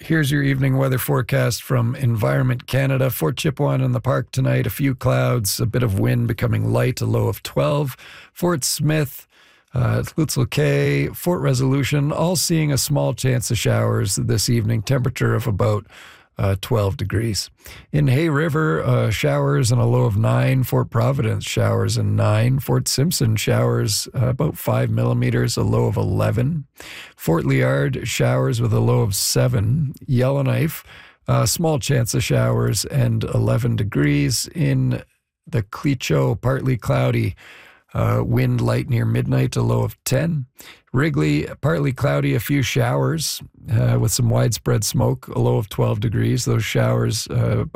Here's your evening weather forecast from Environment Canada. Fort Chipewyan in the park tonight, a few clouds, a bit of wind becoming light, a low of 12. Fort Smith, Lutzel Cay, Fort Resolution, all seeing a small chance of showers this evening, temperature of about 12 degrees. In Hay River, showers and a low of 9. Fort Providence, showers and 9. Fort Simpson, showers about 5 millimeters, a low of 11. Fort Liard, showers with a low of 7. Yellowknife, small chance of showers and 11 degrees. In the Clecho, partly cloudy, wind light near midnight, a low of 10. Wrigley, partly cloudy, a few showers with some widespread smoke, a low of 12 degrees. Those showers